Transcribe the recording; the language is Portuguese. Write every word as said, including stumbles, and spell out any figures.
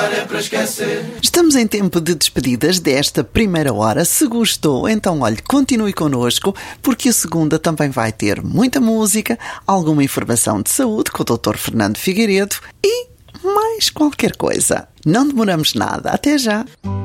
É para esquecer. Estamos em tempo de despedidas desta primeira hora. Se gostou, então olhe, continue connosco, porque a segunda também vai ter muita música, alguma informação de saúde com o doutor Fernando Figueiredo e mais qualquer coisa. Não demoramos nada. Até já!